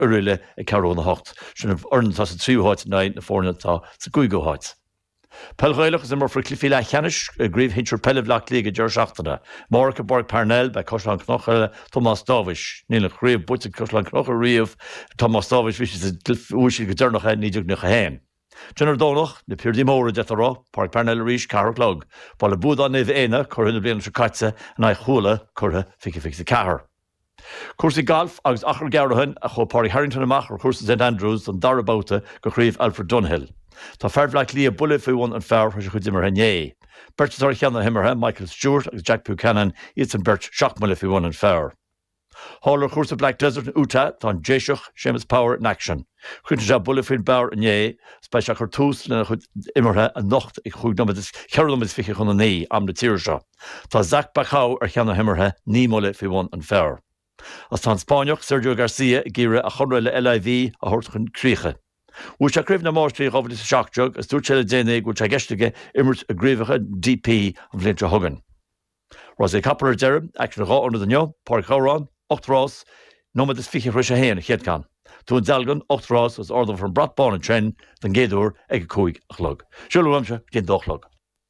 urile e carona hocht. Sin ornta sa 3 háit 9 na fórna tá sa 2 háit. Pelghaileach is mar for clifile chenis gríomh hintir pellehlach líga deir seachtainna. Marca Borg Parnell bei Coslan Knochel Thomas Davis. Níl chríomh bute Coslan Knochel riomh Thomas Davis vis is úsí go durnach níidir nach hain. Jenner Donach, na Pirdí Móra detará, Park Parnell Rísh Caraclog, Bala Búda neve éna, Corhinna blian Tricatse, and I chula Curra Ficky Cahar. Cursi Golf, agus Achar Garrahan, a cho Parry Harrington amach, or Cursi St Andrews, and Darabouta, go chríomh Alfred Dunhill. Tá fearhlach lí a bulle fú one an fear chuis a chud dimar hané. Birch ar cheanna himmarthe Michael Stewart agus Jack Buchanan it's an Birch Shockmulle fú one an fear. Hall Cursa Black Desert in Utah, tá Jeshoch, Seamus Power in action. Chud ja bulle fú bar hané, spesiach ar tús lena chud immarthe a nocht ag chud nomad is cearlam is fiche chun a né am na tíirse. Tá Zach Bachau ar cheanna himmarthe ní mulle fú one an fear. As tá Spáineach Sergio Garcia gíre a chunra le LIV a hortchun críche. Which a crib na mórstrí gofad is a seachjog, as dúrtseile dénig, which a gestige immert a gríomhacha DP an bhlintre hugan. Ros é capar derim, action a gá under the nyo, Park Chauran, 8 rás, nomad is fiche fris a héin a chéadcan. Tú an dalgan, 8 rás, as ordan from Bratbán and Tren, den géadúr ag a cúig a chlog. Siúla amse, gin dóchlog.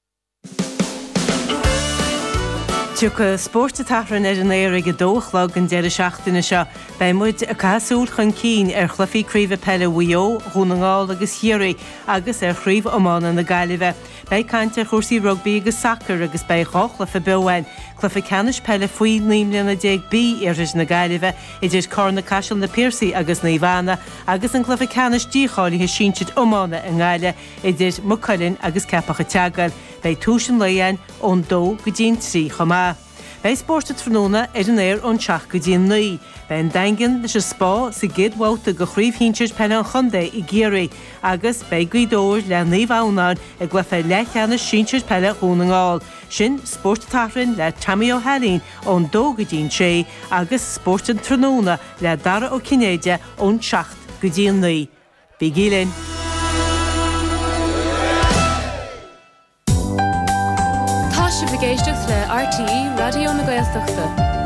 Tucha spórta tahran ar an éir ag a dóchlog an deir seachtainna seo, bei muid a casúil chun cín ar chlufií críomh pelle Wio, Rúnagáil agus Hieri, agus ar chríomh Omána na Gaillimhe. Bei cainte chósaí rugby agus soccer agus bei chochlafa behain, chlufa canis pelle faoi líimlíonna 10B ar na Gaillimhe, idir corna caiisiil na Piercy agus na Ivana, agus an chlufa canis díáilíthe síntead Omána an Gaile, idir Mucullin agus Cepacha Teagal, bei túsin leian ón 2 go dtí 3 chomá. Bei spórta tróna ar an éir ón 7 go dtí 9. Bei an daingan leis a spá sa gidhhata go chríomh hínteir pelle an chundé i Géirí, agus bei guidóir le naomhánán ag glufa leithcheanna sínteir pelle Rúnagáil. Sin spórta tahran le Tammy O'Halleen ón 2 go dtí 3, agus spórta tróna le Dara ó Cinéide ón 7 go dtí 9. Bí gílinn. Begeisteach le RTE Radio na Gaeltachta.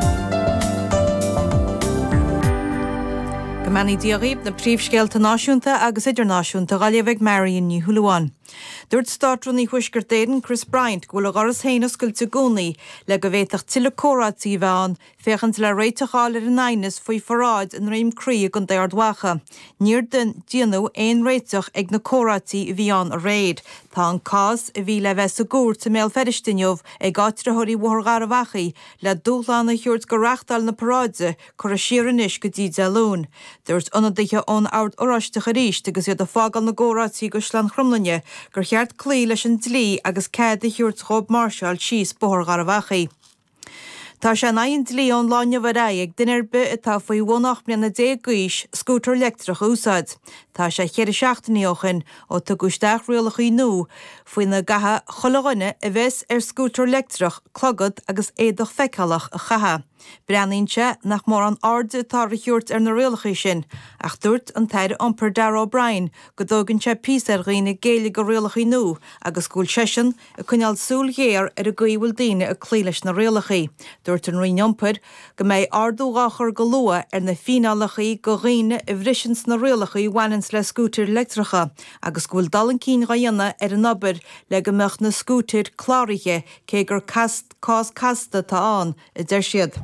Gomani diaghib na príomhscéalta náisiúnta agus idirnáisiúnta Gaillimh Marion ní Thualaáin. Dúirt stáitreaí Huisceart Éireann Chris Bryant go bhfuil garas héana scoilte gcónaí le go bhféadfadh tuilleadh córátaí bheán féchant le réiteáil ar an aithnes faoi forráid an réim críoch an déardhacha. Níor den díanú éon réiteach ag na córátaí bhíán a réid. Tá an cás a bhí le bheith sa gúr sa méal feristeiniuh ag gáitrathirí mhthgar a bhachaí le dúchlána thuirt go reachtal na paráide chur a siaranis go dtí dealún. Dúirt ionadaithe ón ard oráisteach a ríist agus iad a fágal na córátaí go Slán Chromlanne gur cheart clí leis an dlí agus céad a thuirt Rob Marshall síos mhthgar a bhachaí. Tá sé naon dlí ón láine bhará ag duine be atá faoi bhonach bliana 10 guis scútar electrach úsáid. Tá sé chéir seachtaíochan ó tu gúisteach rialachaí nó faoin na gatha cholaghine a bheits ar scútar electrach clogad agus éadach feicalach a chatha. Breanaínse nach mór an arde tá riúirt ar na rialachaí sin, ach dúirt an taire iompar Dara O'Brien go dógann sé pís ar ghaoine géala go rialachaí nó agus gúil sesin a chuineal súl géar ar a gcuihfuil daine a clí leis na rialachaí. Dúirt an rion iompar go méid ardúghachar go lua ar na finálachaí go ghaoine i bhrisins na rialachaí bhainins le scútir electracha agus gúil dalan cín ghaanna ar an obair le go meach na scútir chláirithe cé gur cás casta tá an i d deir siad.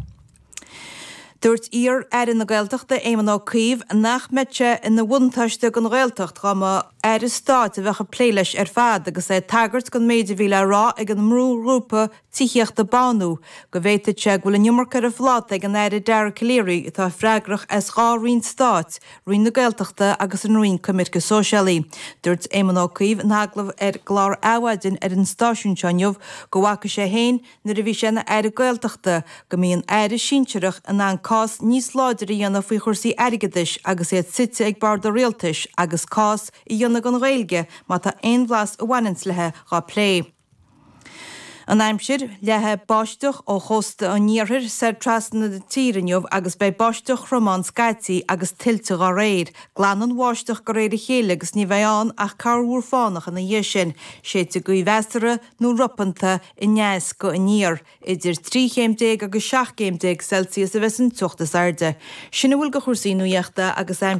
Dúirt ír ar in na Gaeltachta éimeán ó cíomh nach meite in na bhuataiste an Gaeltacht chuma ar is stáit a bheitcha pléileis ar fad agus é tagart gon méidir bhí le rá ag an mrúrúpa tííocht a banú go bhhéite te bhfuil an nummarcar a bhlát ag an éire dear Caléirí atá freigrach as gá rion stáit rion na Gaeltachta agus an rion Comirce Sóisialaí. Dúirt éimeán ó cíomh an haglah ar glár áhaidin ar an stáisiún teanmh go bhacha sé héin na ra bhí sé na éire Gaeltachta go mbíonn éire síntearach an an cás níos láidirí dhéanamh faoi chursaí aigeis agus iad site ag bar do réaltais agus cás i dhéanamh an Ghaeilge má tá aon bhlas a bhainins lethe gá plé. An aimsir lethe báisteach ó chosta an níorthir sa trasna de tírinneomh agus bei báisteach Román Scaiti agus tiltte á réir, glanán bháisteach go réir chéile agus ní bheán ach carúr fánach an na dhé sin, sé te go vestere nó ruppanta i neas go a níor, idir 3 agus 7 Celsius a bheits an tuachtas airde. Sinna bhfuil go chósaí nuíochta agus